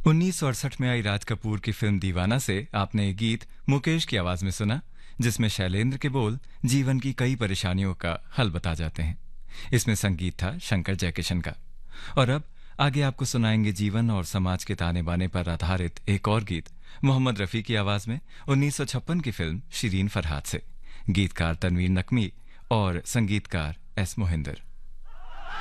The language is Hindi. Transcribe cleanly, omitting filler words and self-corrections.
1968 में आई राज कपूर की फिल्म दीवाना से आपने ये गीत मुकेश की आवाज में सुना, जिसमें शैलेंद्र के बोल जीवन की कई परेशानियों का हल बता जाते हैं। इसमें संगीत था शंकर जयकिशन का। और अब आगे आपको सुनाएंगे जीवन और समाज के ताने बाने पर आधारित एक और गीत मोहम्मद रफी की आवाज में 1956 की फिल्म शिरीन फरहाद से। गीतकार तनवीर नकवी और संगीतकार एस मोहिंदर।